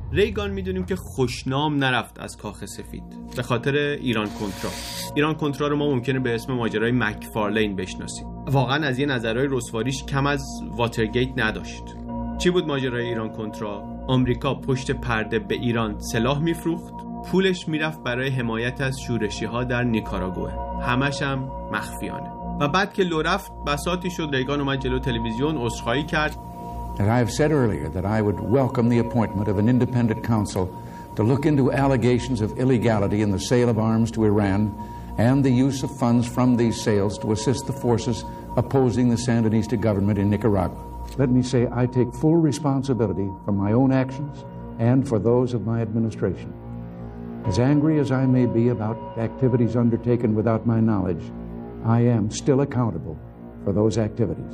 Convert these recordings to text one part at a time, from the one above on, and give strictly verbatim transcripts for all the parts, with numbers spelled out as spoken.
ریگان میدونیم که خوشنام نرفت از کاخ سفید به خاطر ایران کنترا. ایران کنترا رو ما ممکنه به اسم ماجرای مکفارلین بشناسیم. واقعا از یه نظرهای رسواییش کم از واترگیت نداشت. چی بود ماجرای ایران کنترا؟ آمریکا پشت پرده به ایران سلاح میفروخت، پولش میرفت برای حمایت از شورشی‌ها در نیکاراگوئه، همش هم مخفیانه. و بعد که لو رفت بساطی شد، ریگان اومد جلو تلویزیون عذرخواهی کرد. And I have said earlier that I would welcome the appointment of an independent council to look into allegations of illegality in the sale of arms to Iran and the use of funds from these sales to assist the forces opposing the Sandinista government in Nicaragua. Let me say I take full responsibility for my own actions and for those of my administration. As angry as I may be about activities undertaken without my knowledge, I am still accountable for those activities.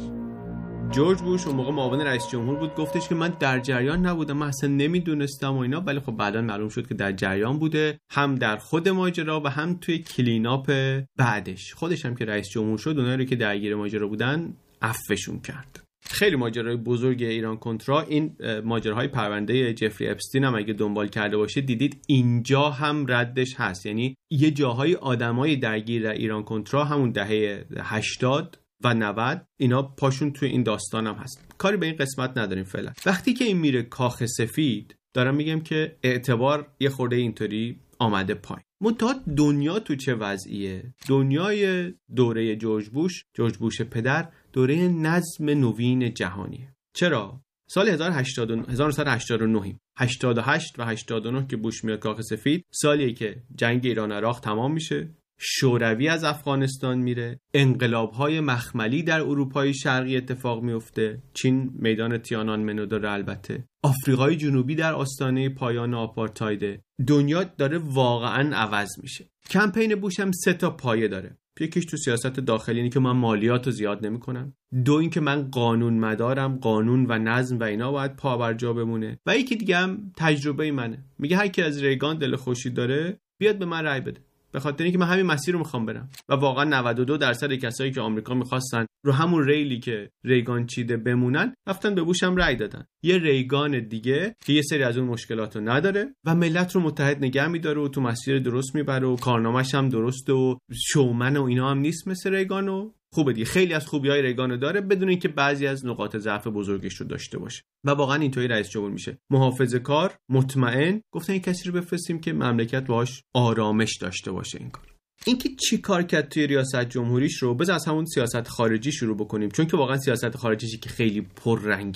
جورج بوش اون موقع معاون رئیس جمهور بود، گفتش که من در جریان نبودم، من اصلا نمیدونستم و اینا، ولی خب بعدا معلوم شد که در جریان بوده، هم در خود ماجرا و هم توی کلیناپ بعدش. خودش هم که رئیس جمهور شد اونایی رو که درگیر ماجرا بودن عفوشون کرد. خیلی ماجرای بزرگ ایران کنترا، این ماجراهای پرونده جفری اپستین هم اگه دنبال کرده باشید دیدید اینجا هم ردش هست. یعنی یه جاهای آدمای درگیر در ایران کنترا همون دهه هشتاد و نود اینا پاشون توی این داستان هم هست. کاری به این قسمت نداریم فعلا. وقتی که این میره کاخ سفید دارم میگم که اعتبار یه خورده اینطوری آمده پایین. منتها دنیا تو چه وضعیه؟ دنیای دوره جورج بوش، جورج بوش پدر، دوره نظم نوین جهانیه. چرا؟ سال هزار و نهصد و هشتاد و نه هشتاد و هشت و هشتاد و نه که بوش میاد کاخ سفید، سالیه که جنگ ایران عراق تمام میشه، شوروی از افغانستان میره، انقلاب‌های مخملی در اروپای شرقی اتفاق میفته، چین میدان تیانانمن داره، البته آفریقای جنوبی در آستانه پایان آپارتاید. دنیا داره واقعاً عوض میشه. کمپین بوش هم سه تا پایه داره. یکیش تو سیاست داخلی اینه که من مالیاتو زیاد نمی‌کنم، دو این که من قانون مدارم، قانون و نظم و اینا باید پا بر جا بمونه، و یکی دیگه هم تجربه منه. میگه هر کی از ریگان دل خوشی داره بیاد به من رأی بده، به خاطر اینکه من همین مسیر رو میخوام برم. و واقعا نود و دو درصد کسایی که آمریکا میخواستن رو همون ریلی که ریگان چیده بمونن رفتن به بوش هم رأی دادن. یه ریگان دیگه که یه سری از اون مشکلاتو نداره و ملت رو متحد نگه میداره و تو مسیر درست میبره و کارنامه‌ش هم درسته و شومن و اینا هم نیست مثل ریگانو. خوبه دیگه، خیلی از خوبی‌های ریگانو داره بدون اینکه بعضی از نقاط ضعف بزرگش رو داشته باشه. و واقعا اینطوری رئیس جمهور میشه، محافظه‌کار، مطمئن. گفتن این کسی رو بفرستیم که مملکت باهاش آرامش داشته باشه. این کار اینکه چی کار کرد توی ریاست جمهوریش رو بذار از همون سیاست خارجی شروع بکنیم، چون که واقعا سیاست خارجیش که خیلی پررنگه.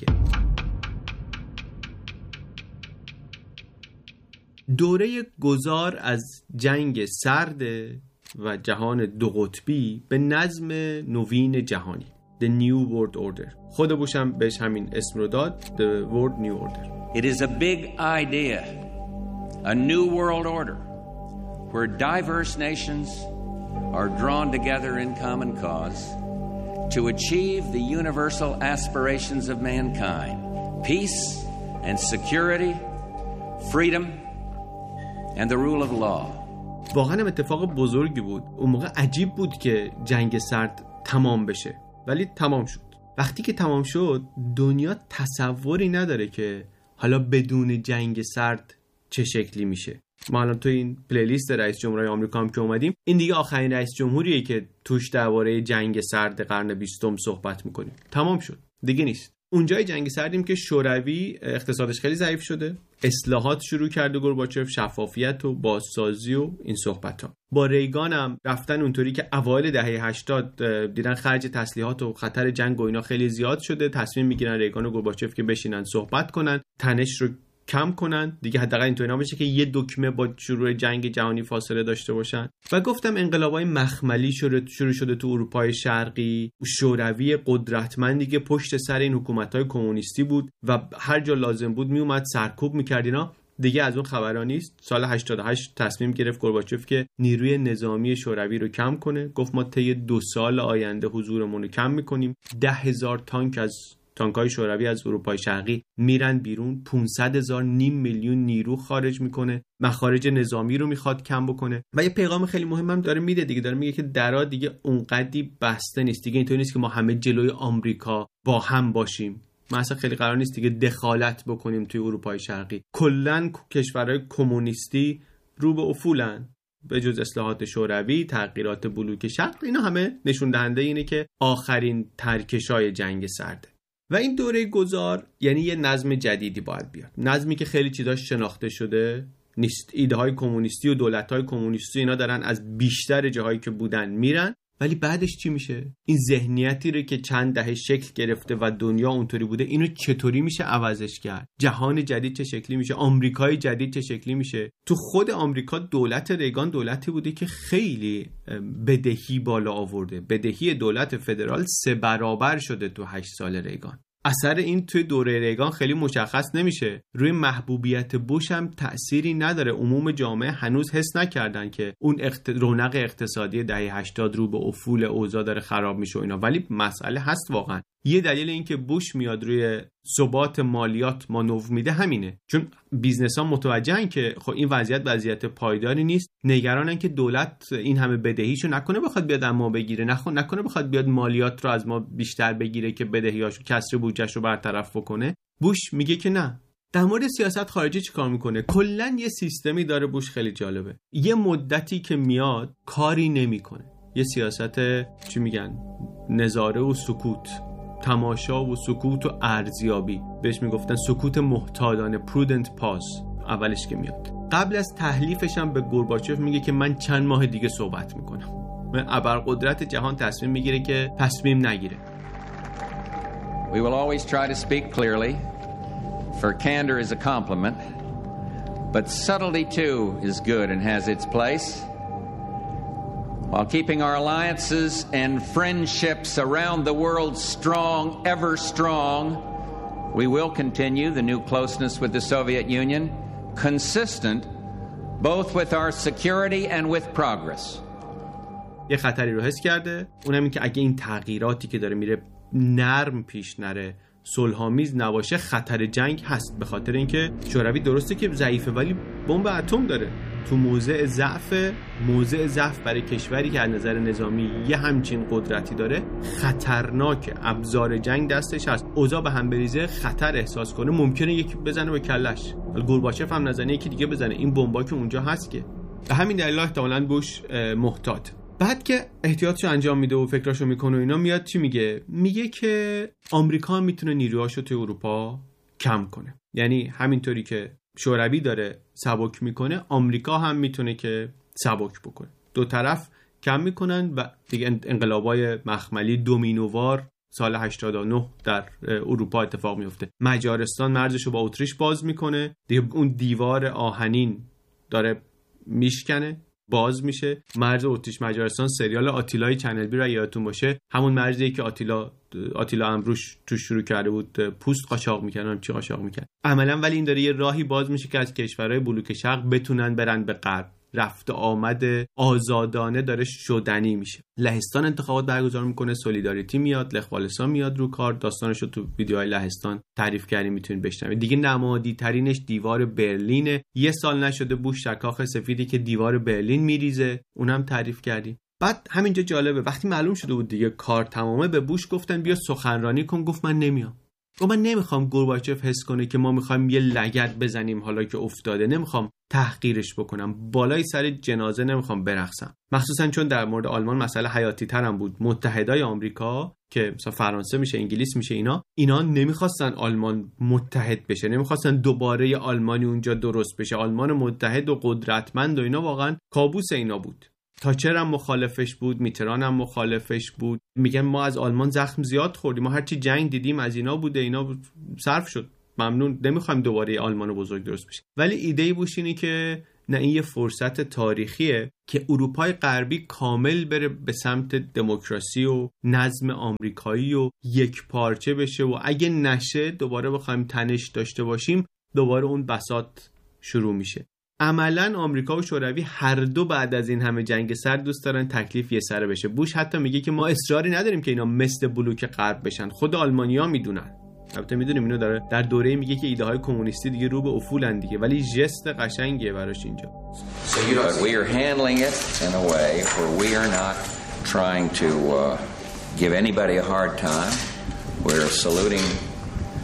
دوره گذار از جنگ سرد و جهان دو قطبی به نظم نوین جهانی، The New World Order. خود بوش هم بهش همین اسم رو داد، The World New Order. It is a big idea, a new world order where diverse nations are drawn together in common cause to achieve the universal aspirations of mankind, peace and security, freedom and the rule of law. واقعا هم اتفاق بزرگی بود. اون موقع عجیب بود که جنگ سرد تمام بشه، ولی تمام شد. وقتی که تمام شد دنیا تصوری نداره که حالا بدون جنگ سرد چه شکلی میشه. ما الان تو این پلیلیست رئیس جمهورهای آمریکا هم که اومدیم، این دیگه آخرین رئیس جمهوریه که توش درباره جنگ سرد قرن بیستم صحبت میکنیم. تمام شد دیگه نیست. اونجای جنگ سردیم که شوروی اقتصادش خیلی ضعیف شده، اصلاحات شروع کرده گورباچف، شفافیت و بازسازی و این صحبت‌ها. با ریگان هم رفتن اونطوری که اوایل دهه هشتاد دیدن خرج تسلیحات و خطر جنگ و اینا خیلی زیاد شده، تصمیم میگیرن ریگان و گورباچف که بشینن صحبت کنن، تنش رو کم کنن دیگه، حداقل اینطوری نباشه که یه دکمه با شروع جنگ جهانی فاصله داشته باشن. و گفتم انقلابای مخملی شروع شده تو اروپای شرقی، شوروی قدرتمندی که پشت سر این حکومت‌های کمونیستی بود و هر جا لازم بود میومد سرکوب می‌کرد. اینا دیگه از اون خبرا نیست. سال هشتاد و هشت تصمیم گرفت گورباچف که نیروی نظامی شوروی رو کم کنه. گفت ما طی دو سال آینده حضورمون رو کم می‌کنیم. ده هزار تانک از تانک‌های شوروی از اروپای شرقی میرن بیرون، پانصد هزار نیم میلیون نیرو خارج میکنه، مخارج نظامی رو میخواد کم بکنه. و یه پیغام خیلی مهم هم داره میده دیگه، داره میگه که درا دیگه اونقدی بسته نیست دیگه، اینطوری نیست که ما همه جلوی آمریکا با هم باشیم. ما اصلا خیلی قرار نیست دیگه دخالت بکنیم توی اروپای شرقی. کلاً کشورهای کمونیستی رو به افولن، به جز اصلاحات شوروی، تغییرات بلوک شرق، اینا همه نشون دهنده اینه که آخرین ترکشای جنگ سرده. و این دوره گذار یعنی یه نظم جدیدی باید بیاد، نظمی که خیلی چیزاش شناخته شده نیست. ایده های کمونیستی و دولت های کمونیستی اینا دارن از بیشتر جاهایی که بودن میرن، ولی بعدش چی میشه؟ این ذهنیتی رو که چند دهه شکل گرفته و دنیا اونطوری بوده، اینو چطوری میشه عوضش کرد؟ جهان جدید چه شکلی میشه؟ آمریکای جدید چه شکلی میشه؟ تو خود آمریکا دولت ریگان دولتی بوده که خیلی بدهی بالا آورده. بدهی دولت فدرال سه برابر شده تو هشت سال ریگان. اثر این توی دوره ریگان خیلی مشخص نمیشه. روی محبوبیت بوش هم تأثیری نداره. عموم جامعه هنوز حس نکردن که اون اقت... رونق اقتصادی دهه هشتاد رو به افول اوضاع داره خراب میشه اینا، ولی مسئله هست واقعا. یه دلیل این که بوش میاد روی ثبات مالیات مانور میده همینه، چون بیزنس‌ها متوجهن که خب این وضعیت وضعیت پایداری نیست، نگرانن که دولت این همه بدهیشو نکنه بخواد بیاد ما بگیره، نخونه نکنه بخواد بیاد مالیات رو از ما بیشتر بگیره که بدهیاشو کسر بودجه‌ش رو برطرف بکنه. بوش میگه که نه. در مورد سیاست خارجی چی کار میکنه؟ کلا یه سیستمی داره بوش خیلی جالبه. یه مدتی که میاد کاری نمیکنه، یه سیاست چی میگن نظاره و سکوت، تماشا و سکوت و ارزیابی، بهش میگفتن سکوت محتاطانه، prudent pause. اولش که میاد قبل از تحلیفش هم به گورباچف میگه که من چند ماه دیگه صحبت میکنم. ابرقدرت جهان تصمیم میگیره که تصمیم نگیره. We will always try to speak clearly, for candor is a compliment, but subtlety too is good and has its place. While keeping our alliances and friendships around the world strong, ever strong, we will continue the new closeness with the Soviet Union, consistent both with our security and with progress. یه خطری رو حس کرده، اونم این که اگه این تغییراتی که داره میره نرم پیش نره، صلح‌آمیز نباشه، خطر جنگ هست. به خاطر اینکه شوروی درسته که ضعیفه ولی بمب اتم داره. تو موضع ضعف، موضع ضعف برای کشوری که از نظر نظامی یه همچین قدرتی داره خطرناکه. ابزار جنگ دستش هست، اوضاع به هم بریزه، خطر احساس کنه، ممکنه یکی بزنه به کلش. ولی گورباچف هم نزنه یکی دیگه بزنه. این بمبا که اونجا هست که به همین دلیل احتمالاً بوش محتاط. بعد که احتیاطشو انجام میده و فکراشو میکنه و اینا، میاد چی میگه؟ میگه که آمریکا میتونه نیروهاشو توی اروپا کم کنه. یعنی همینطوری که شوروی داره سبک میکنه، آمریکا هم میتونه که سبک بکنه. دو طرف کم میکنن و دیگه انقلابای مخملی دومینووار سال هشتاد و نه در اروپا اتفاق میفته. مجارستان مرزشو با اتریش باز میکنه، دیگه اون دیوار آهنین داره میشکنه، باز میشه. مرز اتریش مجارستان، سریال آتیلای چنل بی را یادتون باشه، همون مرزی که آتیلا آتیلا امروش تو شروع کرده بود پوست قاچاق میکنن، چی قاچاق میکنن عملا. ولی این داره یه راهی باز میشه که از کشورهای بلوک شرق بتونن برن به غرب. رفت آمد آزادانه داره شدنی میشه. لهستان انتخابات برگزار میکنه، سولیداریتی میاد، لخ والسا میاد رو کار. داستانش رو تو ویدیوهای لهستان تعریف کردیم، میتونید بشنوید. دیگه نمادی ترینش دیوار برلینه. یه سال نشده بوش شکاخ سفیدی که دیوار برلین میریزه، اونم تعریف کردیم. بعد همینجا جالبه، وقتی معلوم شده بود دیگه کار تمامه، به بوش گفتن بیا سخنرانی کن. گفت من نمیام. و من نمیخوام گورباچف حس کنه که ما میخوایم یه لگد بزنیم حالا که افتاده. نمیخوام تحقیرش بکنم، بالای سر جنازه نمیخوام برقصم. مخصوصا چون در مورد آلمان مسئله حیاتی ترم بود. متحدای آمریکا که مثلا فرانسه میشه، انگلیس میشه، اینا اینا نمیخواستن آلمان متحد بشه، نمیخواستن دوباره آلمانی اونجا درست بشه. آلمان متحد و قدرتمند و اینا واقعا کابوس اینا بود. تاچر هم مخالفش بود، میتران هم مخالفش بود. میگن ما از آلمان زخم زیاد خوردیم، ما هرچی جنگ دیدیم از اینا بوده، اینا صرف شد، ممنون، نمیخوایم دوباره آلمانو بزرگ درست بشه. ولی ایده بوش اینه که نه، این یه فرصت تاریخیه که اروپای غربی کامل بره به سمت دموکراسی و نظم آمریکایی و یک پارچه بشه و اگه نشه دوباره بخوایم تنش داشته باشیم، دوباره اون بساط شروع میشه. عملاً آمریکا و شوروی هر دو بعد از این همه جنگ سرد دوست دارن تکلیف یه سره بشه. بوش حتی میگه که ما اصراری نداریم که اینا مثل بلوک غرب بشن، خود آلمانیا میدونن. البته میدونیم اینو داره در دوره میگه که ایده های کمونیستی دیگه رو به افولن دیگه، ولی ژست قشنگیه براش اینجا. So you know, we are handling it in a way where we are not trying to uh, give anybody a hard time. We're saluting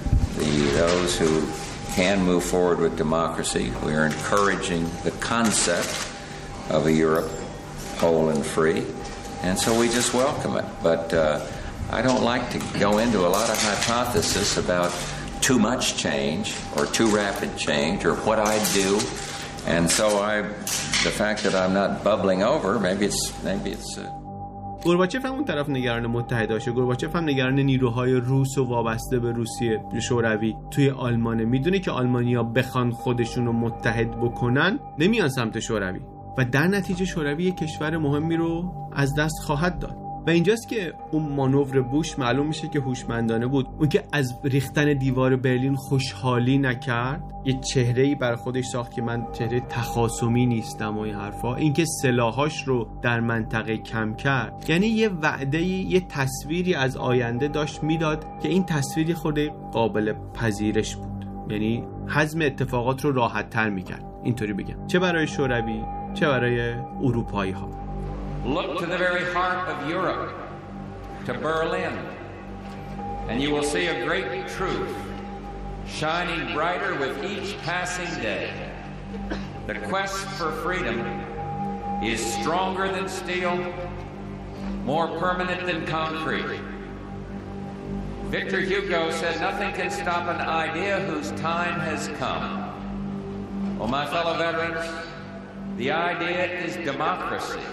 the those who can move forward with democracy. We are encouraging the concept of a Europe whole and free, and so we just welcome it. But uh, I don't like to go into a lot of hypothesis about too much change or too rapid change or what I do, and so I, the fact that I'm not bubbling over, maybe it's maybe it's. Uh, گورباچف هم اون طرف نگران متحداشه. گورباچف هم نگران نیروهای روس و وابسته به روسیه شوروی توی آلمانه. میدونه که آلمانیا بخوان خودشون رو متحد بکنن نمیان سمت شوروی و در نتیجه شوروی یک کشور مهمی رو از دست خواهد داد. و اینجاست که اون مانور بوش معلوم میشه که هوشمندانه بود. اون که از ریختن دیوار برلین خوشحالی نکرد، یه چهره‌ای برای خودش ساخت که من چهره تخاصمی نیستم و این حرفا. اینکه سلاحاش رو در منطقه کم کرد، یعنی یه وعده‌ای، یه تصویری از آینده داشت میداد که این تصویری خود قابل پذیرش بود. یعنی هضم اتفاقات رو راحت‌تر میکرد. اینطوری بگم، چه برای شوروی چه برای اروپایی‌ها. Look to the very heart of Europe, to Berlin, and you will see a great truth shining brighter with each passing day. The quest for freedom is stronger than steel, more permanent than concrete. Victor Hugo said, "Nothing can stop an idea whose time has come." Oh, my fellow veterans, the idea is democracy.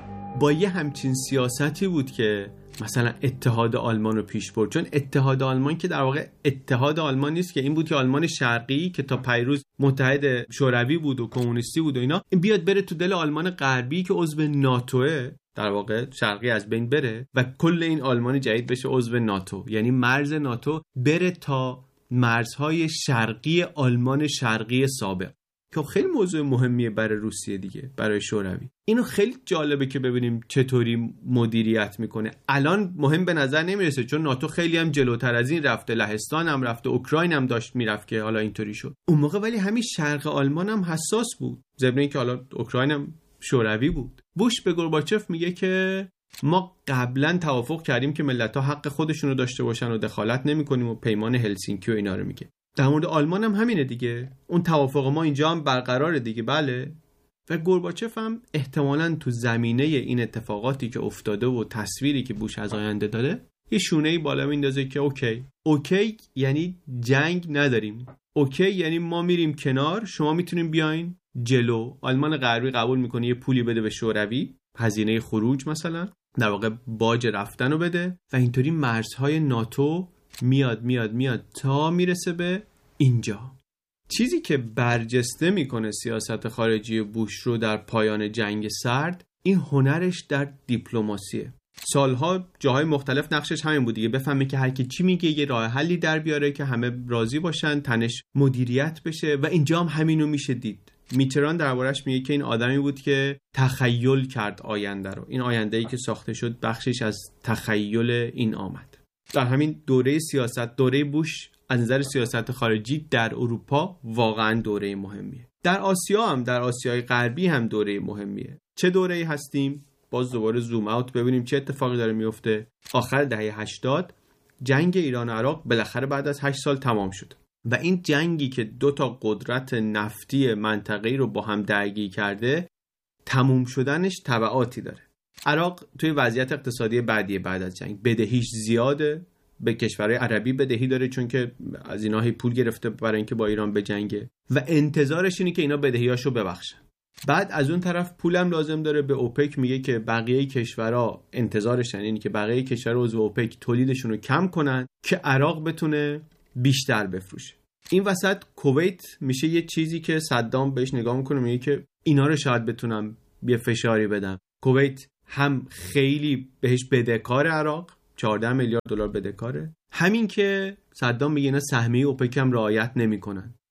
با یه همچین سیاستی بود که مثلا اتحاد آلمان رو پیش برد. چون اتحاد آلمان که در واقع اتحاد آلمان نیست، که این بود که آلمان شرقی که تا پیروز متحد شوروی بود و کمونیستی بود و اینا، این بیاد بره تو دل آلمان غربی که عضو ناتوه، در واقع شرقی از بین بره و کل این آلمان جدید بشه عضو ناتو. یعنی مرز ناتو بره تا مرزهای شرقی آلمان شرقی سابق، که خیلی موضوع مهمیه برای روسیه دیگه، برای شوروی. اینو خیلی جالبه که ببینیم چطوری مدیریت میکنه. الان مهم به نظر نمیرسه چون ناتو خیلی هم جلوتر از این رفته، لهستان هم رفته، اوکراین هم داشت میرفت که حالا اینطوری شد. اون موقع ولی همین شرق آلمان هم حساس بود، ضمن اینکه حالا اوکراین هم شوروی بود. بوش به گورباچف میگه که ما قبلا توافق کردیم که ملت‌ها حق خودشون رو داشته باشن و دخالت نمی‌کنیم و پیمان هلسینکی و اینا رو میگه. در مورد آلمان هم همینه دیگه، اون توافق ما اینجا هم برقراره دیگه. بله. و گورباچف هم احتمالاً تو زمینه این اتفاقاتی که افتاده و تصویری که بوش از آینده داره یه شونه‌ای بالا میندازه که اوکی اوکی یعنی جنگ نداریم، اوکی یعنی ما میریم کنار، شما میتونین بیاین جلو. آلمان غربی قبول میکنه یه پولی بده به شوروی، هزینه خروج مثلا، در واقع باج رفتن رو بده، و اینطوری مرزهای ناتو میاد میاد میاد تا میرسه به اینجا. چیزی که برجسته میکنه سیاست خارجی بوش رو در پایان جنگ سرد، این هنرش در دیپلماسیه. سالها جاهای مختلف نقشش همین بود دیگه، بفهمه که هر کی چی میگه یه راه حلی در بیاره که همه راضی باشن، تنش مدیریت بشه، و اینجا هم همینو میشه دید. میتران دربارش میگه که این آدمی بود که تخیل کرد آینده رو. این آینده‌ای که ساخته شد بخشش از تخیل این آمد. در همین دوره سیاست، دوره بوش از نظر سیاست خارجی در اروپا واقعا دوره مهمیه. در آسیا هم، در آسیای غربی هم دوره مهمیه. چه دوره‌ای هستیم؟ باز دوباره زوم اوت ببینیم چه اتفاقی داره میفته. آخر دهه هشتاد جنگ ایران و عراق بالاخره بعد از هشت سال تمام شد، و این جنگی که دو تا قدرت نفتی منطقه‌ای رو با هم درگیر کرده، تموم شدنش تبعاتی داره. عراق توی وضعیت اقتصادی بعدی بعد از جنگ، بدهیش زیاده، به کشورهای عربی بدهی داره چون که از اینا هی پول گرفته برای اینکه با ایران بجنگه، و انتظارش اینه که اینا بدهیاشو ببخشن. بعد از اون طرف پولم لازم داره، به اوپک میگه که بقیه کشورها انتظارشن اینه که بقیه کشورها عضو اوپک تولیدشون رو کم کنن که عراق بتونه بیشتر بفروشه. این وسط کویت میشه یه چیزی که صدام بهش نگاه میکنه، میگه که اینا رو شاید بتونم یه فشاری بدم. کویت هم خیلی بهش بدهکار عراق، چهارده میلیارد دلار بدهکاره، همین که صدام میگه اینا سهمیه اوپک هم رعایت نمیکنن.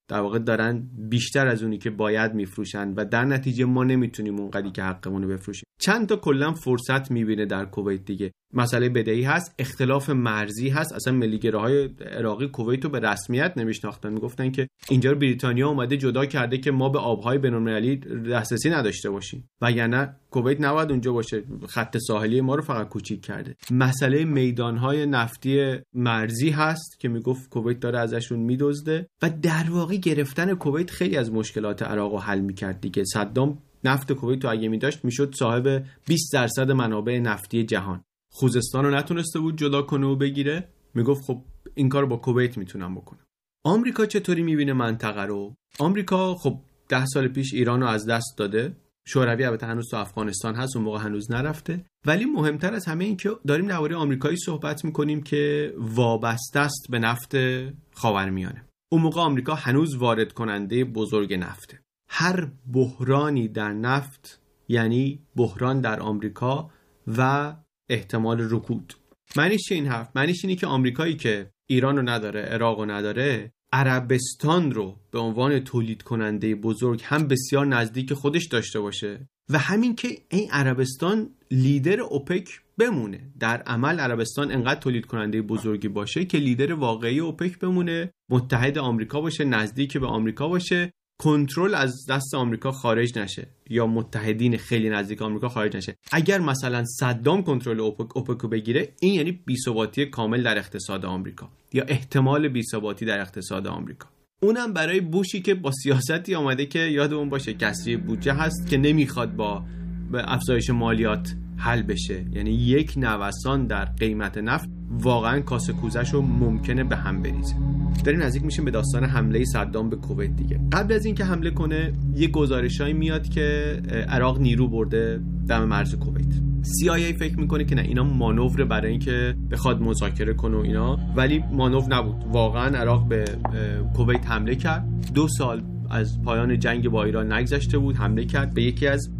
در واقع دارن بیشتر از اونی که باید میفروشن و در نتیجه ما نمیتونیم اونقدری که حقمون رو بفروشیم. چند تا کلا فرصت میبینه در کویت دیگه. مسئله بدهی هست، اختلاف مرزی هست. اصلا ملیگراهای عراقی کویت رو به رسمیت نمیشناختن، میگفتن که اینجا رو بریتانیا اومده جدا کرده که ما به آبهای بین‌المللی دسترسی نداشته باشیم، وگرنه کویت نباید اونجا باشه، خط ساحلی ما رو فقط کوچیک کرده. مسئله میدانهای نفتی مرزی هست که میگفت کویت داره ازشون میدزده و در واقع گرفتن کویت خیلی از مشکلات عراق رو حل میکرد دیگه. صدام نفت کویت رو اگه میداشت میشد صاحب بیست درصد منابع نفتی جهان. خوزستان رو نتونسته بود جدا کنه و بگیره، میگفت خب این کار با کویت میتونم بکنم. آمریکا چطوری میبینه منطقه رو؟ آمریکا خب ده سال پیش ایران رو از دست داده، شوروی البته هنوز تو افغانستان هست، اون موقع هنوز نرفته، ولی مهمتر از همه این که داریم درباره آمریکایی صحبت میکنیم که وابسته است به نفت خاورمیانه. اون موقع آمریکا هنوز وارد کننده بزرگ نفته. هر بحرانی در نفت یعنی بحران در آمریکا و احتمال رکود. معنیش چه این حرف؟ معنیش اینه که آمریکایی که ایران رو نداره، عراق رو نداره، عربستان رو به عنوان تولید کننده بزرگ هم بسیار نزدیک خودش داشته باشه و همین که این عربستان لیدر اوپک بمونه. در عمل عربستان انقدر تولید کننده بزرگی باشه که لیدر واقعی اوپک بمونه، متحد آمریکا باشه، نزدیک به آمریکا باشه، کنترل از دست آمریکا خارج نشه یا متحدین خیلی نزدیک آمریکا خارج نشه. اگر مثلا صدام کنترل اوپک اوپک بگیره، این یعنی بی‌ثباتی کامل در اقتصاد آمریکا یا احتمال بی‌ثباتی در اقتصاد آمریکا. اونم برای بوشی که با سیاستی آمده که یادمون باشه کسری بودجه هست که نمیخواد با افزایش مالیات حل بشه، یعنی یک نوسان در قیمت نفت واقعا کاسه کوزش رو ممکنه به هم بریزه. داریم نزدیک میشیم به داستان حمله صدام به کویت دیگه. قبل از اینکه حمله کنه یه گزارشایی میاد که عراق نیرو برده دم مرز کویت. سی آی ای فکر میکنه که نه اینا مانور برای اینکه بخواد مذاکره کنه و اینا، ولی مانور نبود. واقعا عراق به کویت حمله کرد. دو سال از پایان جنگ با ایران نگذشته بود، حمله کرد به یکی از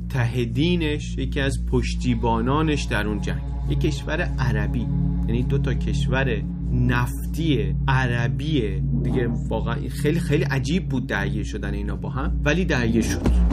متحدینش، یکی از پشتیبانانش در اون جنگ، یک کشور عربی. یعنی دو تا کشور نفتی عربی دیگه. واقعا خیلی خیلی عجیب بود درگیر شدن اینا با هم، ولی درگیر شد.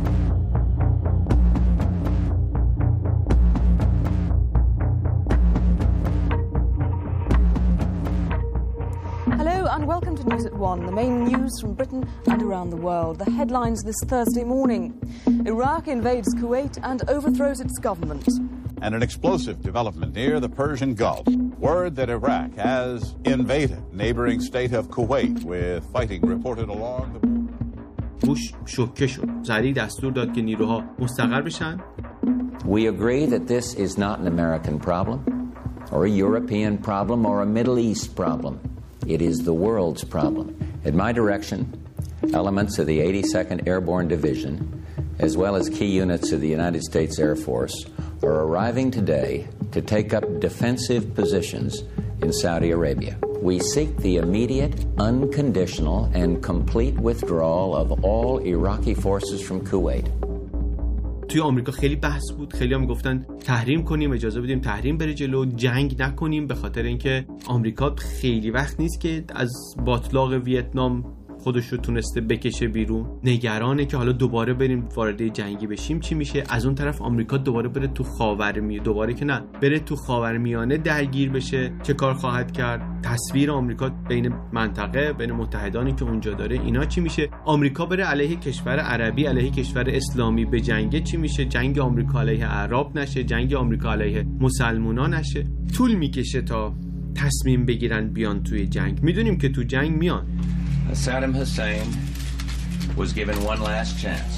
Hello and welcome to News at One, the main news from Britain and around the world. The headlines this Thursday morning. Iraq invades Kuwait and overthrows its government. And an explosive development near the Persian Gulf. Word that Iraq has invaded neighboring state of Kuwait with fighting reported along the border. بوش شوکه شد. زری دستور داد که نیروها مستقر بشن. We agree that this is not an American problem or a European problem or a Middle East problem. It is the world's problem. At my direction, elements of the eighty-second Airborne Division, as well as key units of the United States Air Force, are arriving today to take up defensive positions in Saudi Arabia. We seek the immediate, unconditional, and complete withdrawal of all Iraqi forces from Kuwait. توی آمریکا خیلی بحث بود، خیلی هم میگفتن تحریم کنیم، اجازه بدیم تحریم بره جلو، جنگ نکنیم، به خاطر اینکه آمریکا خیلی وقت نیست که از باطلاق ویتنام خودش رو تونسته بکشه بیرون. نگرانه که حالا دوباره بریم وارد جنگی بشیم چی میشه. از اون طرف آمریکا دوباره بره تو خاورمیانه، دوباره که نه بره تو خاورمیانه درگیر بشه، چه کار خواهد کرد؟ تصویر آمریکا بین منطقه، بین متحدانی که اونجا داره، اینا چی میشه؟ آمریکا بره علیه کشور عربی، علیه کشور اسلامی به جنگه، چی میشه؟ جنگ آمریکا علیه عرب نشه، جنگ آمریکا علیه مسلمونا نشه. طول میکشه تا تصمیم بگیرن بیان توی جنگ. میدونیم که تو جنگ میان. Saddam Hussein was given one last chance,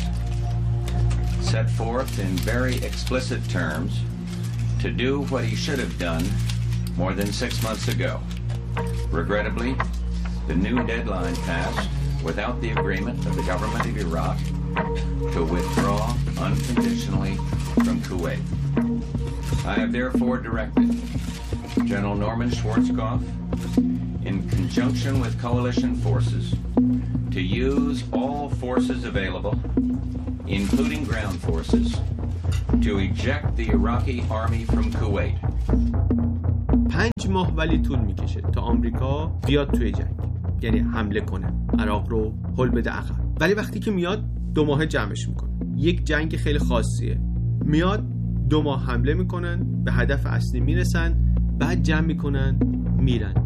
set forth in very explicit terms to do what he should have done more than six months ago. Regrettably, the new deadline passed without the agreement of the government of Iraq to withdraw unconditionally from Kuwait. I have therefore directed General Norman Schwarzkopf, in conjunction with coalition forces, to use all forces available, including ground forces, to eject the Iraqi army from Kuwait. پنج ماه ولی طول میکشه تا آمریکا بیاد توی جنگ. یعنی حمله کنه، عراق رو هل بده عقب. ولی وقتی که میاد دو ماه جمعش میکنه. یک جنگ خیلی خاصیه. میاد دو ماه حمله میکنن، به هدف اصلی میرسن، بعد جمع میکنن میرن.